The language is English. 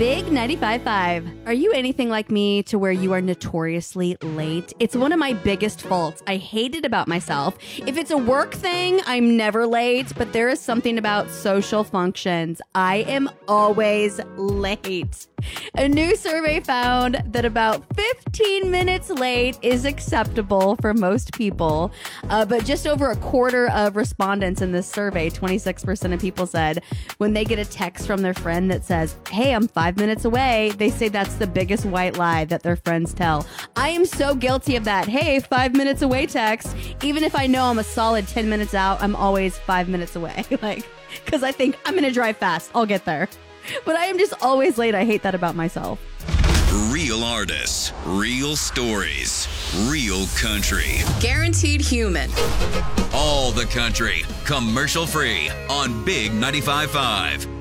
Big 95.5. Are you anything like me to where you are notoriously late? It's one of my biggest faults. I hate it about myself. If it's a work thing, I'm never late, but there is something about social functions. I am always late. A new survey found that about 15 minutes late is acceptable for most people, but just over a quarter of respondents in this survey, 26% of people said when they get a text from their friend that says, "Hey, I'm 5 minutes away," they say that's the biggest white lie that their friends tell. I am so guilty of that. Hey, 5 minutes away text. Even if I know I'm a solid 10 minutes out, I'm always 5 minutes away. Because I think I'm going to drive fast. I'll get there. But I am just always late. I hate that about myself. Real artists, real stories, real country. Guaranteed human. All the country, commercial free on Big 95.5.